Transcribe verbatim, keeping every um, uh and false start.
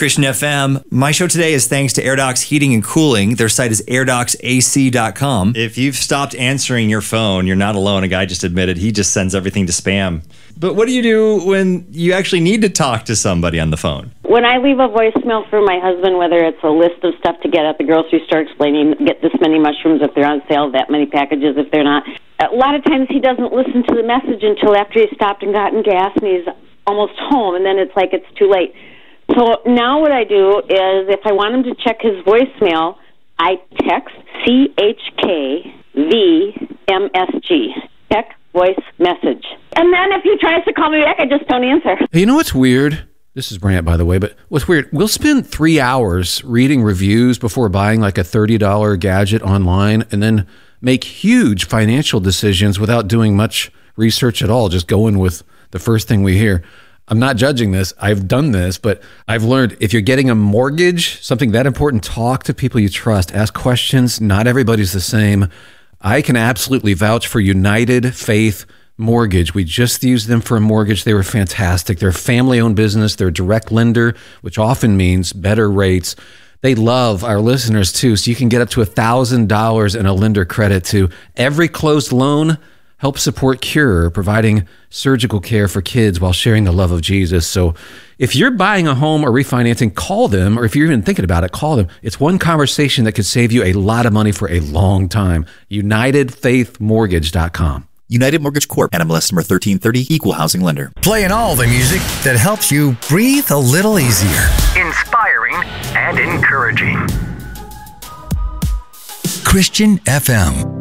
Christian F M. My show today is thanks to AirDocs Heating and Cooling. Their site is air docs A C dot com. If you've stopped answering your phone, you're not alone. A guy just admitted he just sends everything to spam. But what do you do when you actually need to talk to somebody on the phone? When I leave a voicemail for my husband, whether it's a list of stuff to get at the grocery store explaining, get this many mushrooms if they're on sale, that many packages if they're not, a lot of times he doesn't listen to the message until after he's stopped and gotten gas and he's almost home, and then it's like it's too late. So now what I do is if I want him to check his voicemail, I text C H K V M S G, check voice message. And then if he tries to call me back, I just don't answer. Hey, you know what's weird? This is Brant, by the way, but what's weird, we'll spend three hours reading reviews before buying like a thirty dollar gadget online and then make huge financial decisions without doing much research at all, just going with the first thing we hear. I'm not judging this. I've done this, but I've learned if you're getting a mortgage, something that important, talk to people you trust, ask questions. Not everybody's the same. I can absolutely vouch for United Faith Mortgage. We just used them for a mortgage. They were fantastic. They're a family-owned business. They're a direct lender, which often means better rates. They love our listeners too, so you can get up to one thousand dollars in a lender credit to every closed loan. Help support Cure, providing surgical care for kids while sharing the love of Jesus. So if you're buying a home or refinancing, call them, or if you're even thinking about it, call them. It's one conversation that could save you a lot of money for a long time. United Faith Mortgage dot com. United Mortgage Corp. N M L S number thirteen thirty, Equal Housing Lender. Playing all the music that helps you breathe a little easier. Inspiring and encouraging. Christian F M.